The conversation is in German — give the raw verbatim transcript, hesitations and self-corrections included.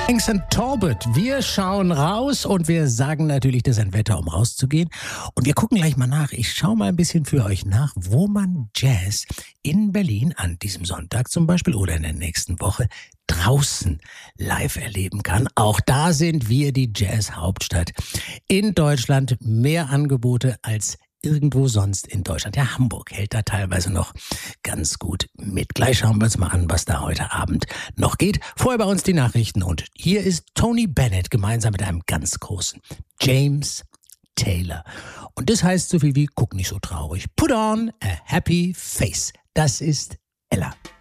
Hanks and Talbot, wir schauen raus und wir sagen natürlich, das ist ein Wetter, um rauszugehen. Und wir gucken gleich mal nach. Ich schaue mal ein bisschen für euch nach, wo man Jazz in Berlin an diesem Sonntag zum Beispiel oder in der nächsten Woche draußen live erleben kann. Auch da sind wir die Jazz-Hauptstadt in Deutschland. Mehr Angebote als irgendwo sonst in Deutschland. Ja, Hamburg hält da teilweise noch ganz gut mit. Gleich schauen wir uns mal an, was da heute Abend noch geht. Vorher bei uns die Nachrichten und hier ist Tony Bennett gemeinsam mit einem ganz großen James Taylor. Und das heißt so viel wie, guck nicht so traurig. Put on a happy face. Das ist Ella.